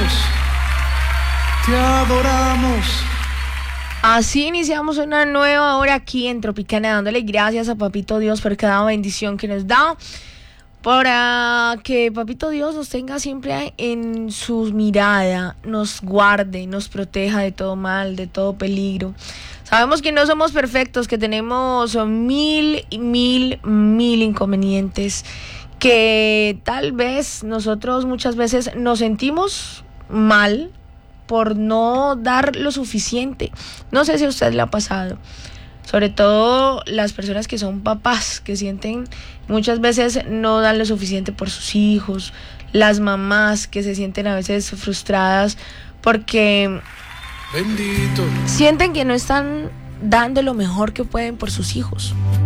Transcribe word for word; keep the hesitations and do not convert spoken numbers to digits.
te adoramos. Así iniciamos una nueva hora aquí en Tropicana, dándole gracias a Papito Dios por cada bendición que nos da, para que Papito Dios nos tenga siempre en su mirada, nos guarde, nos proteja de todo mal, de todo peligro. Sabemos que no somos perfectos, que tenemos mil, mil, mil inconvenientes, que tal vez nosotros muchas veces nos sentimos mal por no dar lo suficiente. No sé si a usted le ha pasado, sobre todo las personas que son papás, que sienten muchas veces no dan lo suficiente por sus hijos, las mamás que se sienten a veces frustradas porque Bendito. sienten que no están dando lo mejor que pueden por sus hijos.